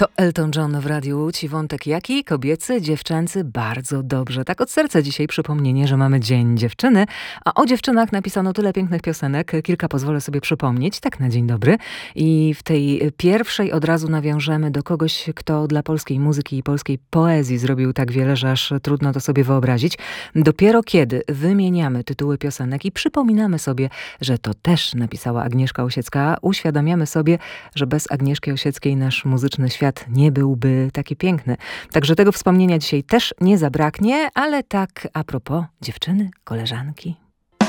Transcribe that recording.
To Elton John w Radiu Łódź i wątek jaki? Kobiecy, dziewczęcy, bardzo dobrze. Tak od serca dzisiaj przypomnienie, że mamy Dzień Dziewczyny, a o dziewczynach napisano tyle pięknych piosenek, kilka pozwolę sobie przypomnieć, tak na dzień dobry. I w tej pierwszej od razu nawiążemy do kogoś, kto dla polskiej muzyki i polskiej poezji zrobił tak wiele, że aż trudno to sobie wyobrazić. Dopiero kiedy wymieniamy tytuły piosenek i przypominamy sobie, że to też napisała Agnieszka Osiecka, uświadamiamy sobie, że bez Agnieszki Osieckiej nasz muzyczny świat nie byłby taki piękny. Także tego wspomnienia dzisiaj też nie zabraknie, ale tak a propos dziewczyny, koleżanki.